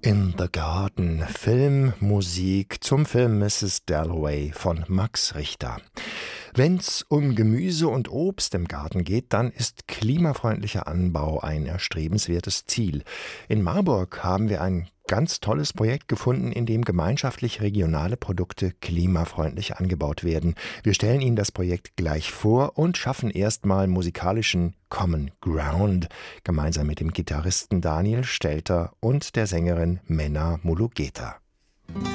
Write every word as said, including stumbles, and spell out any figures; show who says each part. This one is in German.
Speaker 1: In the Garden, Filmmusik zum Film Missus Dalloway von Max Richter. Wenn's um Gemüse und Obst im Garten geht, dann ist klimafreundlicher Anbau ein erstrebenswertes Ziel. In Marburg haben wir ein ganz tolles Projekt gefunden, in dem gemeinschaftlich regionale Produkte klimafreundlich angebaut werden. Wir stellen Ihnen das Projekt gleich vor und schaffen erstmal musikalischen Common Ground, gemeinsam mit dem Gitarristen Daniel Stelter und der Sängerin Menna Mulugeta.